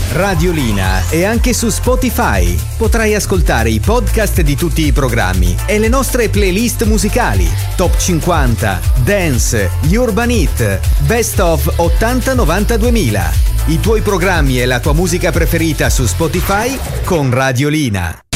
Radiolina è anche su Spotify. Potrai ascoltare i podcast di tutti i programmi e le nostre playlist musicali. Top 50, Dance, Urban Hit, Best of 80 90 2000. I tuoi programmi e la tua musica preferita su Spotify con Radiolina.